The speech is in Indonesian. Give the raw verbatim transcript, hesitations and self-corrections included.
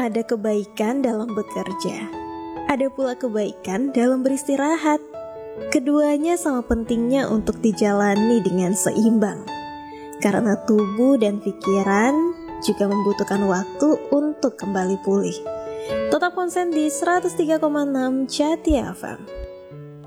ada kebaikan dalam bekerja. Ada pula kebaikan dalam beristirahat. Keduanya sama pentingnya untuk dijalani dengan seimbang. Karena tubuh dan pikiran juga membutuhkan waktu untuk kembali pulih. Tetap konsen di seratus tiga koma enam Jati F M.